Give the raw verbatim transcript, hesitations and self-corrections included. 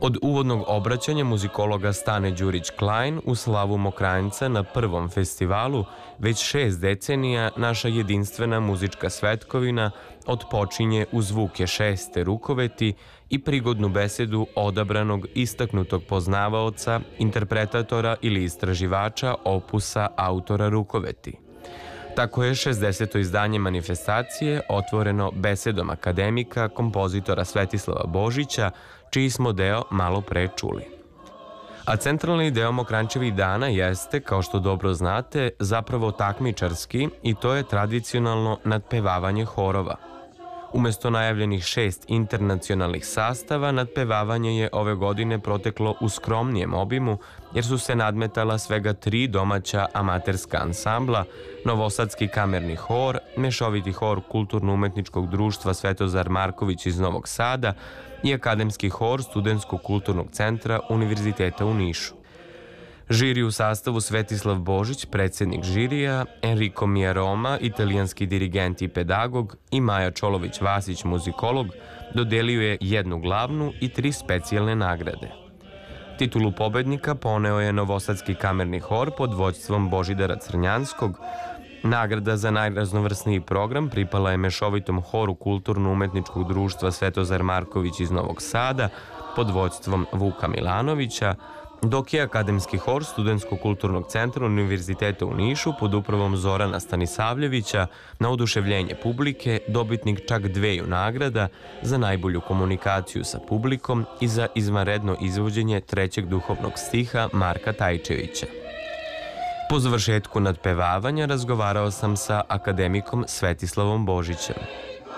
Od uvodnog obraćanja muzikologa Stane Đurić-Klein u slavu Mokranjca na prvom festivalu, već šest decenija naša jedinstvena muzička svetkovina otpočinje u zvuke šeste rukoveti i prigodnu besedu odabranog istaknutog poznavaoca, interpretatora ili istraživača opusa autora rukoveti. Tako je šezdeseto izdanje manifestacije otvoreno besedom akademika, kompozitora Svetislava Božića, čiji smo deo malo pre čuli. A centralni deo Mokranjčevih dana jeste, kao što dobro znate, zapravo takmičarski i to je tradicionalno nadpevavanje horova. Umesto najavljenih šest internacionalnih sastava, nadpevavanje je ove godine proteklo u skromnijem obimu, jer su se nadmetala svega tri domaća amaterska ansambla, Novosadski kamerni hor, Mešoviti hor Kulturno-umetničkog društva Svetozar Marković iz Novog Sada i Akademski hor Studentskog kulturnog centra Univerziteta u Nišu. Žiri u sastavu Svetislav Božić, predsednik žirija, Enrico Miaroma, italijanski dirigent i pedagog, i Maja Čolović-Vasić, muzikolog, dodelio je jednu glavnu i tri specijalne nagrade. Titulu pobednika poneo je Novosadski kamerni hor pod vođstvom Božidara Crnjanskog. Nagrada za najraznovrsniji program pripala je Mešovitom horu Kulturno-umetničkog društva Svetozar Marković iz Novog Sada pod vođstvom Vuka Milanovića, dok je Akademski hor Studentskog kulturnog centra Univerziteta u Nišu pod upravom Zorana Stanisavljevića na oduševljenje publike dobitnik čak dveju nagrada za najbolju komunikaciju sa publikom i za izvanredno izvođenje trećeg duhovnog stiha Marka Tajčevića. Po završetku nadpevavanja razgovarao sam sa akademikom Svetislavom Božićem.